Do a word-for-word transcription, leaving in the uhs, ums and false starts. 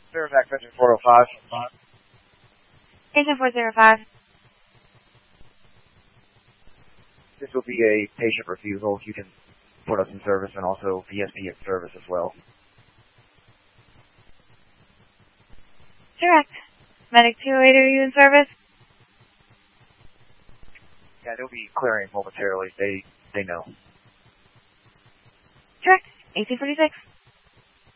Duravac Engine four oh five. Engine four zero five. This will be a patient refusal. You can put us in service and also P S P in service as well. Direct. Medic two oh eight, are you in service? Yeah, they'll be clearing momentarily. They, they know. Direct. eighteen forty-six.